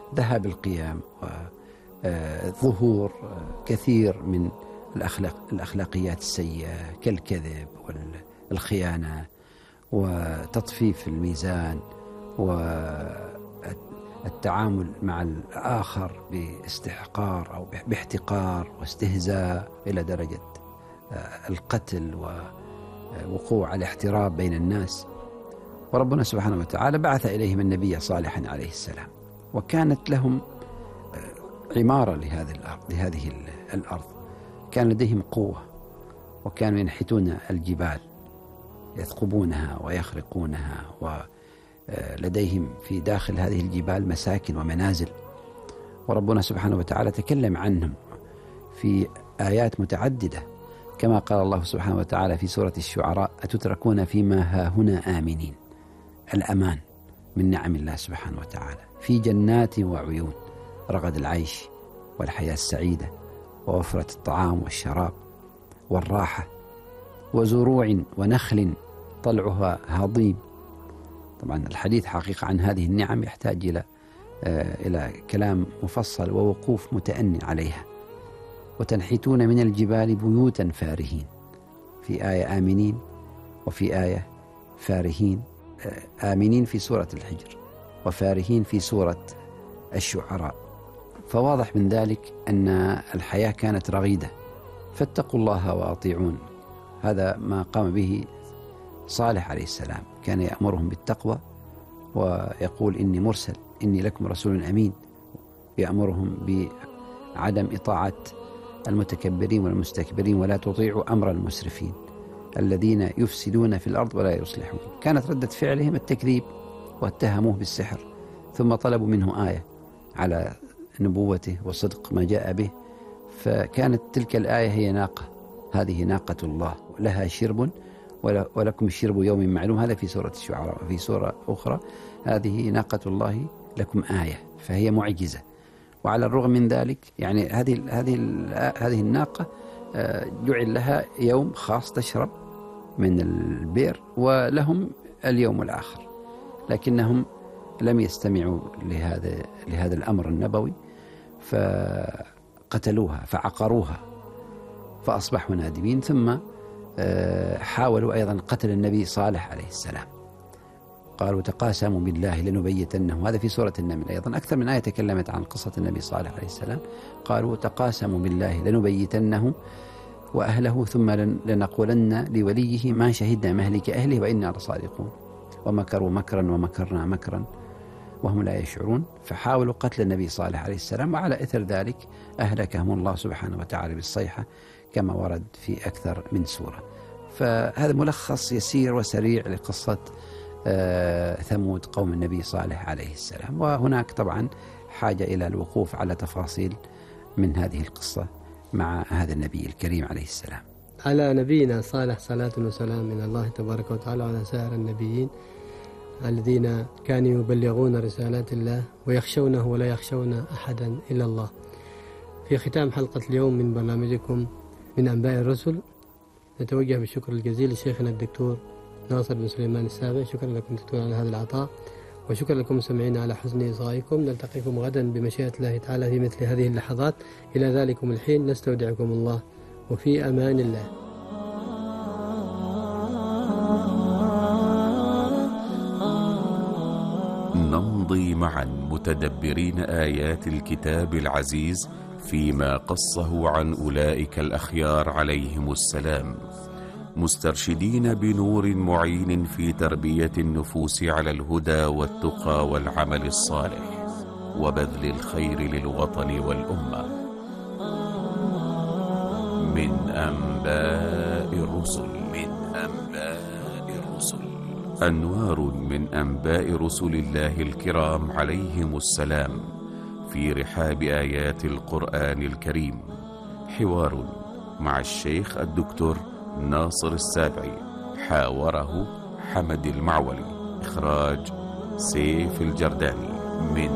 ذهاب القيام وظهور كثير من الأخلاقيات السيئة كالكذب والخيانة وتطفيف الميزان والتعامل مع الآخر باستحقار أو باحتقار واستهزاء إلى درجة القتل ووقوع الاحتراب بين الناس. وربنا سبحانه وتعالى بعث إليهم النبي صالحا عليه السلام، وكانت لهم عمارة لهذه الأرض، كان لديهم قوة، وكانوا ينحتون الجبال يثقبونها ويخرقونها، ولديهم في داخل هذه الجبال مساكن ومنازل. وربنا سبحانه وتعالى تكلم عنهم في آيات متعددة، كما قال الله سبحانه وتعالى في سورة الشعراء: أتتركون فيما هاهنا آمنين. الأمان من نعم الله سبحانه وتعالى، في جنات وعيون، رغد العيش والحياة السعيدة ووفرة الطعام والشراب والراحة، وزروع ونخل طلعها هضيم. طبعا الحديث حقيقة عن هذه النعم يحتاج إلى كلام مفصل ووقوف متأني عليها. وتنحتون من الجبال بيوتا فارهين، في آية آمنين وفي آية فارهين. آمنين في سورة الحجر وفارهين في سورة الشعراء. فواضح من ذلك أن الحياة كانت رغيدة، فاتقوا الله وأطيعون. هذا ما قام به صالح عليه السلام، كان يأمرهم بالتقوى ويقول: إني مرسل، إني لكم رسول أمين. يأمرهم بعدم إطاعة المتكبرين والمستكبرين، ولا تطيعوا أمر المسرفين الذين يفسدون في الأرض ولا يصلحون. كانت ردة فعلهم التكذيب، واتهموه بالسحر، ثم طلبوا منه آية على نبوته وصدق ما جاء به، فكانت تلك الآية هي ناقة، هذه ناقة الله لها شرب ولكم شرب يوم معلوم. هذا في سورة الشعراء. وفي سورة أخرى: هذه ناقة الله لكم آية، فهي معجزة. وعلى الرغم من ذلك يعني هذه الناقة جعل لها يوم خاص تشرب من البئر، ولهم اليوم الآخر، لكنهم لم يستمعوا لهذا الأمر النبوي، فقتلوها فعقروها فأصبحوا نادمين. ثم حاولوا أيضا قتل النبي صالح عليه السلام، قالوا: تقاسموا بالله لنبيتنه. هذا في سورة النمل أيضا، أكثر من آية تكلمت عن قصة النبي صالح عليه السلام. قالوا: تقاسموا بالله لنبيتنه وأهله ثم لنقولن لوليه ما شهدنا مهلك أهله وإنا لصادقون. ومكروا مكرا ومكرنا مكرا وهم لا يشعرون. فحاولوا قتل النبي صالح عليه السلام، وعلى إثر ذلك أهلكهم الله سبحانه وتعالى بالصيحة، كما ورد في أكثر من سورة. فهذا ملخص يسير وسريع لقصة ثمود قوم النبي صالح عليه السلام. وهناك طبعا حاجة إلى الوقوف على تفاصيل من هذه القصة مع هذا النبي الكريم عليه السلام. على نبينا صالح صلاة وسلام من الله تبارك وتعالى وعلى سائر النبيين الذين كانوا يبلغون رسالات الله ويخشونه ولا يخشون أحدا إلا الله. في ختام حلقة اليوم من برنامجكم من أنباء الرسل، نتوجه بالشكر الجزيل لشيخنا الدكتور ناصر بن سليمان السابع. شكرا لكم دكتور على هذا العطاء، وشكرا لكم مستمعينا على حسن إصغائكم. نلتقيكم غدا بمشيئة الله تعالى في مثل هذه اللحظات. إلى ذلكم الحين نستودعكم الله، وفي أمان الله. نمضي معا متدبرين آيات الكتاب العزيز فيما قصه عن أولئك الأخيار عليهم السلام، مسترشدين بنور معين في تربية النفوس على الهدى والتقى والعمل الصالح وبذل الخير للوطن والأمة. من أنباء الرسل. أنوار من أنباء رسل الله الكرام عليهم السلام في رحاب آيات القرآن الكريم. حوار مع الشيخ الدكتور ناصر السابعي، حاوره حمد المعولي، إخراج سيف الجرداني. من